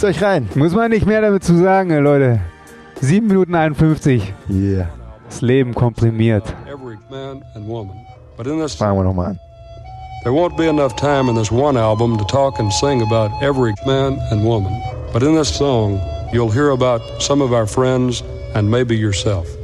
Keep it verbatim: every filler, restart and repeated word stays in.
Zieht's euch rein. Muss man nicht mehr damit zu sagen, Leute. sieben Minuten einundfünfzig. Yeah. Das Leben komprimiert. Fangen wir nochmal an. There won't be enough time in this one album to talk and sing about every man and woman. But in this song, you'll hear about some of our friends and maybe yourself.